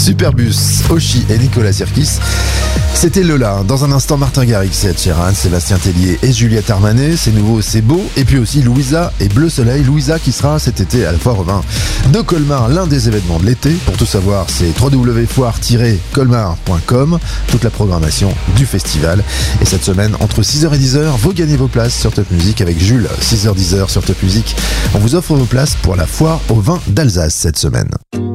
Superbus, Oshi et Nicolas Sirkis. C'était Lola. Dans un instant, Martin Garrix et Ed Sheeran, Sébastien Tellier et Juliette Armanet. C'est nouveau, c'est beau. Et puis aussi Louisa et Bleu Soleil. Louisa qui sera cet été à la Foire aux Vins de Colmar, l'un des événements de l'été. Pour tout savoir, c'est www.foire-colmar.com. Toute la programmation du festival. Et cette semaine, entre 6h et 10h, vous gagnez vos places sur Top Music avec Jules. 6h-10h sur Top Music. On vous offre vos places pour la Foire aux Vins d'Alsace cette semaine.